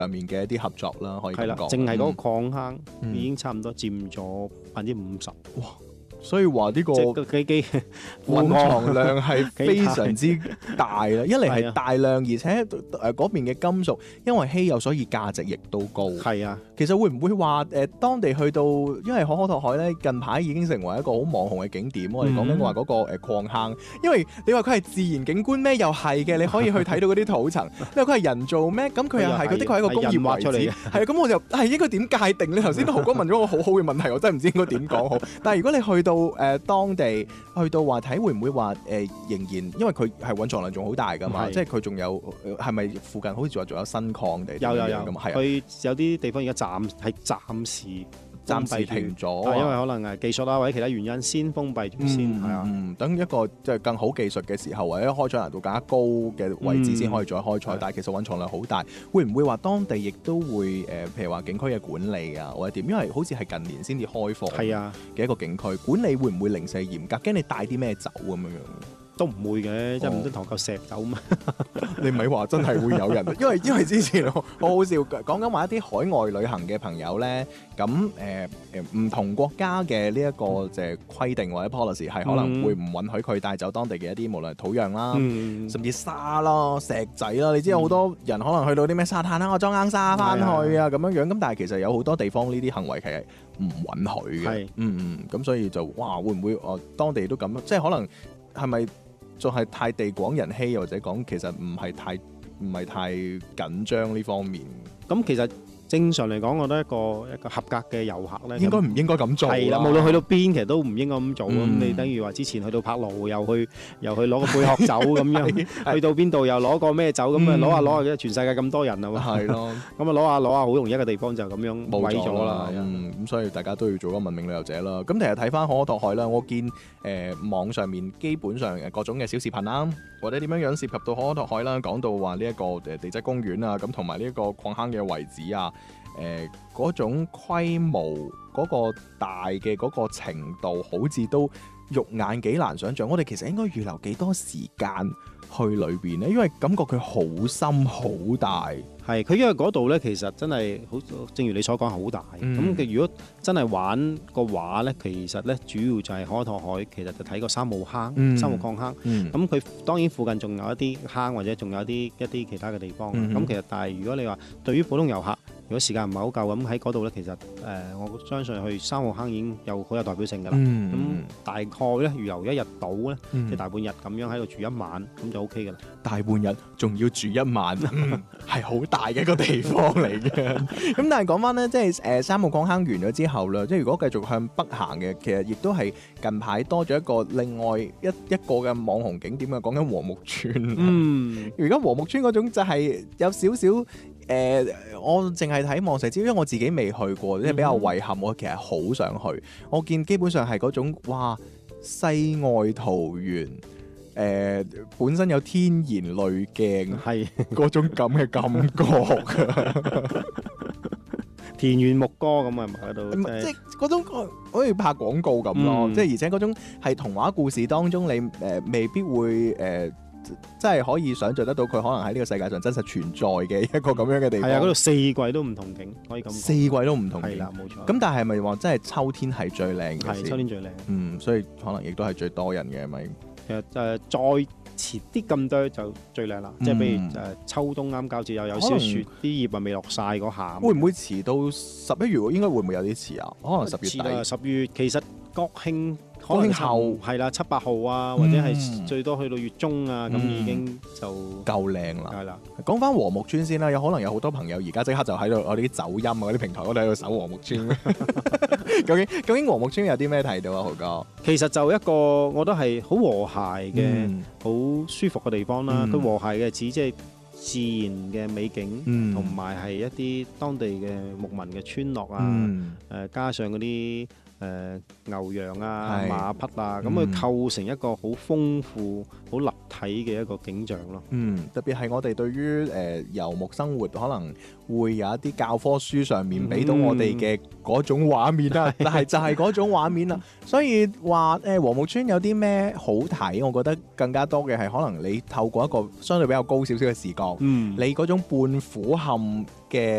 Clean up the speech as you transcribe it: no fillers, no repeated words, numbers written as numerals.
上面嘅一啲合作啦，可以係啦， 咁講。 淨係嗰個礦坑嗯已經差唔多佔咗50%， 所以話呢個即係幾蘊藏量係非常之大啦。一嚟係係啊大量，而且嗰邊嘅金屬因為稀有，所以價值亦都高。 係啊， 其實會唔會話當地去到，因為可可托海咧近排已經成為一個好網紅嘅景點。我哋講緊話嗰個礦坑，因為你話佢係自然景觀咩？又係嘅，你可以去睇到嗰啲土層。你話佢係人造咩？咁佢又係，佢的確係一個工業遺址。 係人畫出嚟嘅係啊，咁我就係應該點界定？你頭先豪哥問咗個好好嘅問題，我真係唔知應該點講好。但係如果你去到當地，去到話睇會唔會話仍然，因為佢係蘊藏量仲好大㗎嘛， 係即係佢仲有係咪附近好似話仲有新礦地？ 有咁係啊。 佢有啲地方而家暫時暫時停咗啊， 因為可能技術啦或者其他原因先封閉住先，係啊。 等一個即係更好技術嘅時候，或者開採難度更加高嘅位置先可以再開採。但係其實蘊藏量好大，會唔會話當地亦都會譬如話景區嘅管理啊，或者點？因為好似係近年先至開放係啊， 嘅一個景區，管理會唔會零舍嚴格？驚你帶啲咩走咁樣樣？ 都唔會嘅，即係唔通堂嚿石走嘛？ 你唔係話真係會有人，因為之前好好笑，講緊話一啲海外旅行嘅朋友咧，咁唔同國家嘅呢一個就係規定或者 policy 係可能會唔允許佢帶走當地嘅一啲無論土壤啦，甚至沙啦、石仔啦。你知有好多人可能去到啲咩沙灘啦，我裝硬沙翻去啊咁樣樣。咁但係其實有好多地方呢啲行為係唔允許嘅。咁所以就哇會唔會當地都咁？即係可能係咪？仲係太地廣人稀，或者講其實唔係太緊張呢方面。 咁其實正常嚟講，我覺得一個合格嘅遊客咧， 應該唔應該咁做？ 係啦，無論去到邊，其實都唔應該咁做。咁你等於話之前去到柏勞，又去攞個貝殼酒咁樣，去到邊度又攞個咩酒咁啊？攞下，全世界咁多人啊嘛。係咯， 咁啊攞下，好容易一個地方就咁樣毀咗啦。 咁所以大家都要做個文明旅遊者啦。咁其實睇翻可可托海啦，我見網上面基本上各種嘅小視頻啦，或者點樣涉及到可可托海啦，講到話呢一個地質公園啊，咁同埋呢一個礦坑嘅遺址啊，嗰種規模嗰個大嘅嗰個程度，好似都肉眼幾難想像。我哋其實應該預留幾多時間去裏邊呢？因為感覺佢好深好大。 係佢因為嗰度咧，其實真係好，正如你所講好大。咁如果真係玩個話咧，其實咧主要就係可可托海，其實就睇個三號坑、三號礦坑。咁佢當然附近仲有一啲坑，或者仲有一啲其他嘅地方。咁其實但係如果你話對於普通遊客，如果時間唔係好夠咁喺嗰度咧，其實我相信去三號坑已經好有代表性㗎啦。咁大概咧預留一日到咧，即係大半日咁樣喺度住一晚，咁就 OK 㗎啦。 大半日仲要住一晚，係好大嘅一個地方嚟嘅。咁但係講翻咧，即係三號礦坑完咗之後啦，即係如果繼續向北行嘅，其實亦都係近排多咗一個另外一個嘅網紅景點啊，講緊禾木村。而家禾木村嗰種就係有少少我淨係睇望石礁，因為我自己未去過，即係比較遺憾。我其實好想去，我見基本上係嗰種哇世外桃源。本身有天然濾鏡，係嗰種咁嘅感覺。 田園牧歌咁啊，喺度即係嗰種好似拍廣告咁咯。即係而且嗰種係童話故事當中，你未必會真係可以想像得到佢可能喺呢個世界上真實存在嘅一個咁樣嘅地方。係啊， 嗰度四季都唔同景，可以咁講。四季都唔同景， 係啦，冇錯。 咁但係咪話真係秋天係最靚嘅？ 係秋天最靚。 所以可能亦都係最多人嘅咪。 其實再遲啲咁多就最靚啦，即係譬如秋冬啱交接又有少雪，啲葉啊未落晒嗰下。 會唔會遲到11月？應該會唔會有啲遲啊？可能10月底。 10月其實國慶後係啦，7、8號啊，或者係最多去到月中啊，咁已經就夠靚啦。 係啦， 講翻禾木村先啦，有可能有好多朋友而家即刻就喺度我哋啲走音啊嗰啲平台嗰度喺度搜禾木村。究竟禾木村有啲咩睇到啊，豪哥？ 其實就一個我覺得係好和諧嘅、好舒服嘅地方啦。佢和諧嘅指即係自然嘅美景，同埋係一啲當地嘅牧民嘅村落啊，加上嗰啲牛羊啊、馬匹啊，咁佢構成一個好豐富、好立體嘅一個景象咯。 特別係我哋對於遊牧生活可能會有一啲教科書上面俾到我哋嘅嗰種畫面啦，但係就係嗰種畫面啦。所以話禾木村有啲咩好睇？我覺得更加多嘅係可能你透過一個相對比較高少少嘅視角，你嗰種半俯瞰嘅